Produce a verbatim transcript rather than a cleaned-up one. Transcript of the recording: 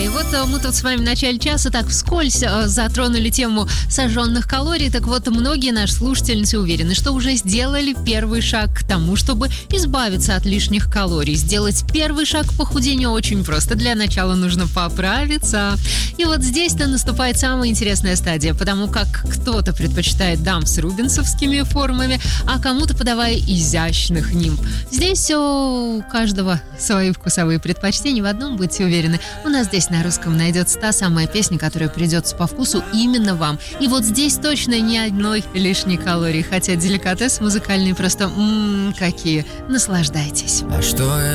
И вот мы тут с вами в начале часа так вскользь затронули тему сожженных калорий. Так вот, многие наши слушательницы уверены, что уже сделали первый шаг к тому, чтобы избавиться от лишних калорий. Сделать первый шаг к похудению очень просто. Для начала нужно поправиться. И вот здесь-то наступает самая интересная стадия, потому как кто-то предпочитает дам с рубинсовскими формами, а кому-то подавая изящных нимб. Здесь у каждого свои вкусовые предпочтения, в одном будьте уверены. У нас здесь на русском найдется та самая песня, которая придется по вкусу именно вам. И вот здесь точно ни одной лишней калории, хотя деликатес музыкальный просто м-м, какие. Наслаждайтесь. А что